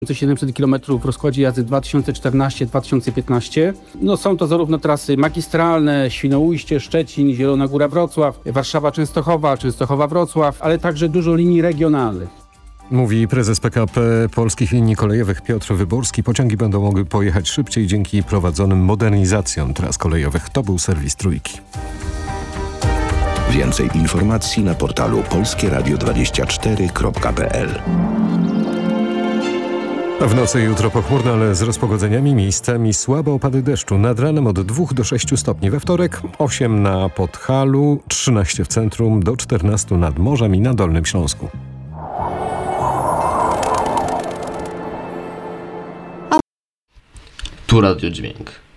700 km w rozkładzie jazdy 2014-2015. Są to zarówno trasy magistralne, Świnoujście, Szczecin, Zielona Góra, Wrocław, Warszawa, Częstochowa, Częstochowa, Wrocław, ale także dużo linii regionalnych. Mówi prezes PKP Polskich Linii Kolejowych Piotr Wyborski. Pociągi będą mogły pojechać szybciej dzięki prowadzonym modernizacjom tras kolejowych. To był serwis Trójki. Więcej informacji na portalu polskieradio24.pl. W nocy jutro pochmurno, ale z rozpogodzeniami, miejscami słabe opady deszczu. Nad ranem od 2 do 6 stopni. We wtorek 8 na Podhalu, 13 w centrum, do 14 nad morzem i na Dolnym Śląsku. Tu Radio Dźwięk.